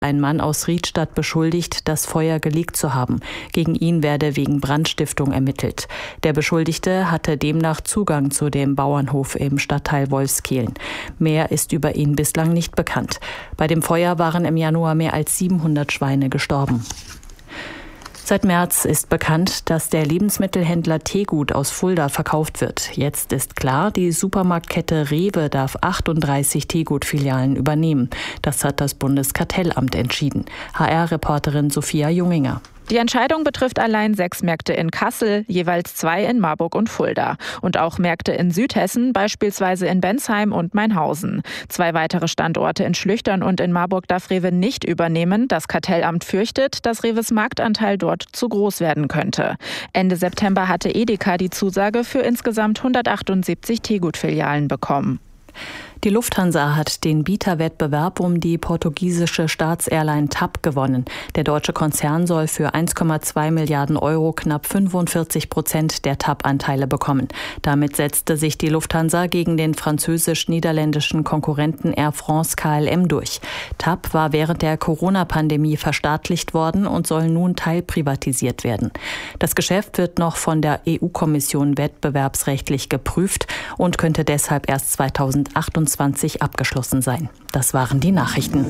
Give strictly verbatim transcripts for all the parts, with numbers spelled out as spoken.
Ein Mann aus Riedstadt beschuldigt, das Feuer gelegt zu haben. Gegen ihn werde wegen Brandstiftung ermittelt. Der Beschuldigte hatte demnach Zugang zu dem Bauernhof im Stadtteil Wolfskehlen. Mehr ist über ihn bislang nicht bekannt. Bei dem Feuer waren im Januar mehr als siebenhundert Schweine gestorben. Seit März ist bekannt, dass der Lebensmittelhändler Tegut aus Fulda verkauft wird. Jetzt ist klar, die Supermarktkette Rewe darf achtunddreißig Tegut-Filialen übernehmen. Das hat das Bundeskartellamt entschieden. H R-Reporterin Sophia Junginger. Die Entscheidung betrifft allein sechs Märkte in Kassel, jeweils zwei in Marburg und Fulda. Und auch Märkte in Südhessen, beispielsweise in Bensheim und Mainhausen. Zwei weitere Standorte in Schlüchtern und in Marburg darf Rewe nicht übernehmen. Das Kartellamt fürchtet, dass Rewes Marktanteil dort zu groß werden könnte. Ende September hatte Edeka die Zusage für insgesamt hundertachtundsiebzig Tegut-Filialen bekommen. Die Lufthansa hat den Bieterwettbewerb um die portugiesische Staatsairline T A P gewonnen. Der deutsche Konzern soll für eins Komma zwei Milliarden Euro knapp fünfundvierzig Prozent der T A P-Anteile bekommen. Damit setzte sich die Lufthansa gegen den französisch-niederländischen Konkurrenten Air France K L M durch. T A P war während der Corona-Pandemie verstaatlicht worden und soll nun teilprivatisiert werden. Das Geschäft wird noch von der E U-Kommission wettbewerbsrechtlich geprüft und könnte deshalb erst zweitausendachtundzwanzig abgeschlossen sein. Das waren die Nachrichten.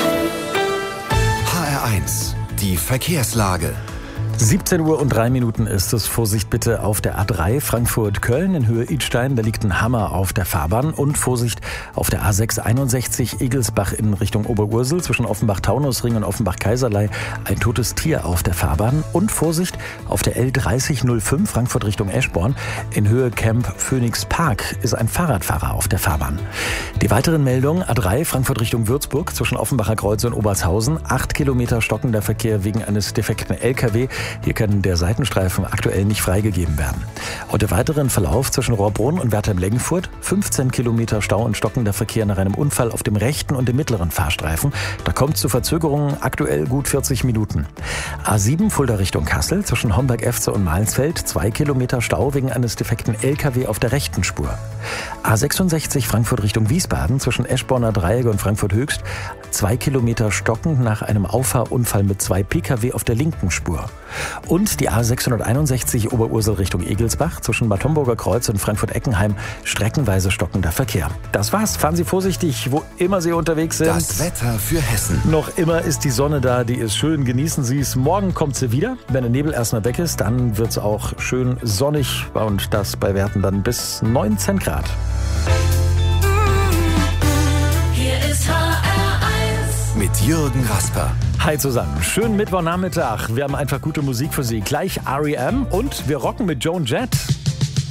H R eins, die Verkehrslage. siebzehn Uhr und drei Minuten ist es. Vorsicht bitte auf der A drei Frankfurt-Köln in Höhe Idstein. Da liegt ein Hammer auf der Fahrbahn. Und Vorsicht auf der A sechs einundsechzig Egelsbach in Richtung Oberursel zwischen Offenbach-Taunusring und Offenbach-Kaiserlei. Ein totes Tier auf der Fahrbahn. Und Vorsicht auf der L dreißig null fünf Frankfurt Richtung Eschborn. In Höhe Camp Phoenix Park ist ein Fahrradfahrer auf der Fahrbahn. Die weiteren Meldungen: A drei Frankfurt Richtung Würzburg zwischen Offenbacher Kreuz und Obertshausen. Acht Kilometer stockender Verkehr wegen eines defekten L K W. Hier kann der Seitenstreifen aktuell nicht freigegeben werden. Heute weiteren Verlauf zwischen Rohrbrunn und Wertheim-Leggenfurt. fünfzehn Kilometer Stau und stockender Verkehr nach einem Unfall auf dem rechten und dem mittleren Fahrstreifen. Da kommt zu Verzögerungen, aktuell gut vierzig Minuten. A sieben Fulda Richtung Kassel zwischen Homberg-Efze und Mahlsfeld. zwei Kilometer Stau wegen eines defekten L K W auf der rechten Spur. A sechsundsechzig Frankfurt Richtung Wiesbaden zwischen Eschborner Dreieck und Frankfurt Höchst. zwei Kilometer stockend nach einem Auffahrunfall mit zwei P K W auf der linken Spur. Und die A sechshunderteinundsechzig Oberursel Richtung Egelsbach zwischen Bad Homburger Kreuz und Frankfurt-Eckenheim. Streckenweise stockender Verkehr. Das war's. Fahren Sie vorsichtig, wo immer Sie unterwegs sind. Das Wetter für Hessen. Noch immer ist die Sonne da, die ist schön. Genießen Sie es. Morgen kommt sie wieder. Wenn der Nebel erstmal weg ist, dann wird's auch schön sonnig. Und das bei Werten dann bis neunzehn Grad. Hier ist H R eins Mit Jürgen Rasper. Hi zusammen, schönen Mittwochnachmittag. Wir haben einfach gute Musik für Sie. Gleich R E M und wir rocken mit Joan Jett.